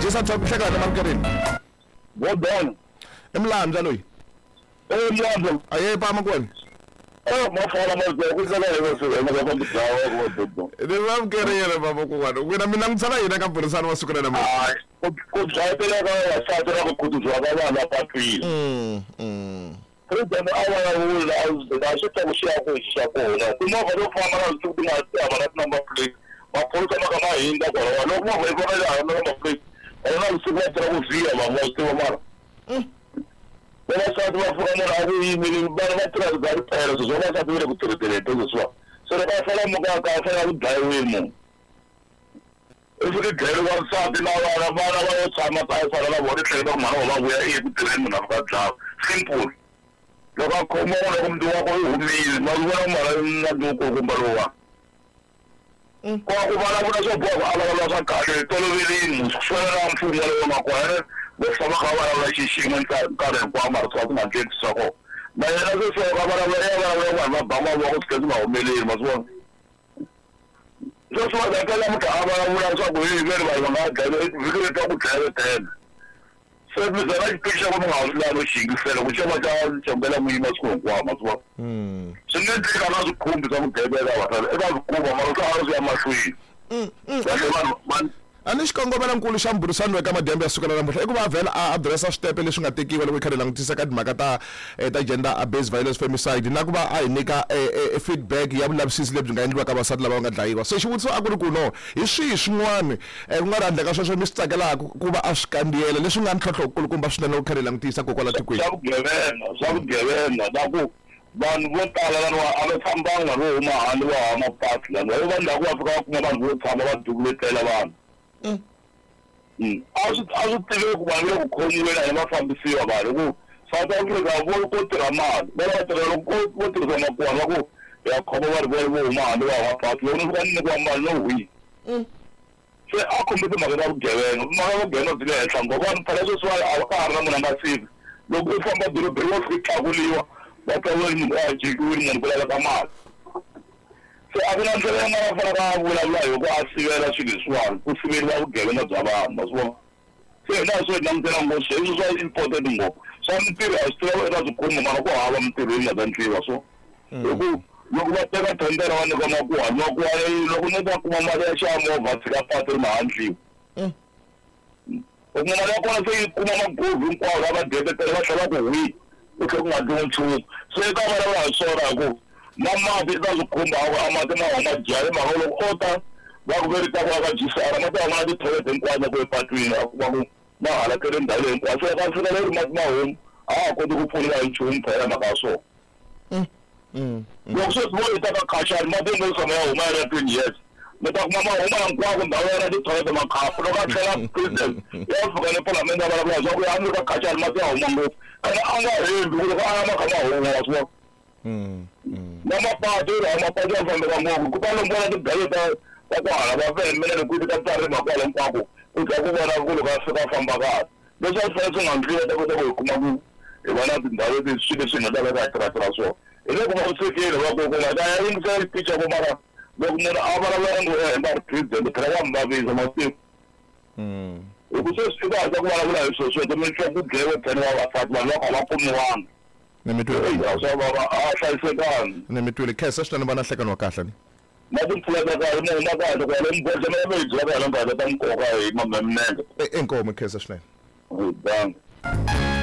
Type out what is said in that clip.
Jesa Tshaka na Markerin. Bodon. Emlanda loyi. Emlanda. Aye pa makwani. Mafala mazo kusala yebo ngakubudlawa kodwa. Ndivamkerere baba kokwana. Wena mina ngitsala yena ka burisana wasukela na mina. Hayi, kudzayipela ka wasatha ukukhuthuzwa kwabana baphile. President awawula azitha kushiya kona. Kumova lokufama kazukuthi ngasiya number plate. Bapholisa makamahinda kwa lokho ngekona number plate. Ona usikwatha kuviya bamose mara. Bela sathi bafuna la kuyimini bana bathira zakuphela zona sathi bele kutheretele toziswa. So le bafala mukaka afana udayweni. Ufike gele kwasathi na bana bayotshama bayifana la bona ihlelo kumama babuya ekuthireni nabadla. Simple. Lokho khoma umuntu wakho uhumile makubona mara naduko kumbalowa. Kwa kubala kuna sobho abala basakahle tolobelini musifana mfumo lo makwara bofama kabala bashishima nkare kwama tsathi ngakhethi sako. Bayena sesoko abala baba bokusikeza bahumeleli mazibona. Soswa zakala muthu abala sakuyibele bayangagala vikele takudlala tena. Sebizana ipisha kuma ngawulalo shingifela kuchema cha chambela muyima sikwama mazibona. Sinenthi kana zikhumbi zamugebela wathana ebazikhumba mara sahazi yamahlwini. Man Anishikongomela nkulu xa mburisano eka madembe ya sukela namuntlha I ku va vhela a addressa switepe leswi nga tekiwa loko I khari langutisa ka timhaka ta gender based violence femicide na ku va a hi nyika feedback ya vulavisisi lebyi nga endliwa ka vasati lava nga dlayiwa. So xivutiso a ku ri ku no hi swihi swin'wana ku nga ri handle ka sweswo mi swi tsakelaka ku va a swi kandziyela leswi nga ntlhontlho kulukumba swinene loko khari langutisa kokwala tikweni. Swa vugevenga na ku vanhu vo tala laniwa a va fambanga ro huma handle va hama pasi laniwa I vanhu lava ku va fika va kuma vanhu vo tshama va dukuletela vanhu. A swi tive ku vanhu va ku khomiwela hi vafambisiwa vanhu ku South Africa vo tirha mali va va tirha vo tirhisa makwana ku ya khoma vanhu vo huma handle va hama pasi loko ni nyikiwa mali no hwi. Se a khombe timhaka ta vugevenga byi le henhla ngoba vanhu phela sweswiwani a va ka ha ri na munhu a nga sivi loko I famba dorobeni wo fika tlakuriwa va ta vona munhu a jekiwile munhu ku laveka mali. Se a ku na ndlela yin'wana va fanele va vulavula hi ku a sivela swilo leswiwani ku siveriwa vugevenga bya vanhu ma swi vona. Se hina swi langutela ngopfu leswi swa important ngopfu swa mintirho a swi tiva eka swikhumba mara ku hava mintirho yi nga ta endliwa so hi ku loko va teka thendera va nyika makuha loko ni ta kuma mali ya xiyamovha tshika patu ri ma handliwi. Loko mali ya kona se yi kuma magovu hinkwawo va va debetela va tlhela ku hwi ku tlhela ku nga dyiwi nchumu. So eka vana va hi swona ku na mati ta swi khumba a mati ma huma dyali mhaka loko o ta va ku veri ta ku aka jisara mati a nga ti-toilet hinkwato ku epatwini a kuma ku ma halakele ndhawu hinkwayo so eka fika leri mati ma huma a ha koti ku pfuniwa hi nchumu phela mhaka ya swona. Loko sweswi vo hi ta ka khachari mati hi ngo tshama ya huma ya ri 20 years mi ta kuma ma huma hinkwako ndhawu ya na ti-toilet makhapu loko a tlhela president ya fika le palamende a vulavula leswaku ya nyika khachari mati ya huma ngopfu ene a nga hembi ku loko a ya ma kha ma huma wa swi vona. Na mapatu mapatu ya fambeka ngopfu ku ta lombona tigayi ta ku hala va vemela loko ti ta tsari makwala hinkwako ku ta ku vona ku loko a fika famba kahle leswi a swi fanele swi nga ndliwa ta kota ku hi kuma ku hi va na tindhawu leti swilo leswi nga ta va ka tirhatirha swona hi le ku va ku sekeli va ku kuma ta ya yingisela picha ku mara loko munhu a vulavula ngo hemba ri president phela va mi vavisa masiku hi ku sweswi va hatla ku vulavula hi swona sweswo mi twa ku dlayiwe phela vavasati vanhu va kha va kumiwanga. Nemitwile khesa swinene vana nhlekani wa kahle ni na timpfula ta kahle munhu na kahle ku ya le mbodza na va yi byela ka hala nkarhi ta nkoka hi mamemnenge enkomo khesa swinene. Dank.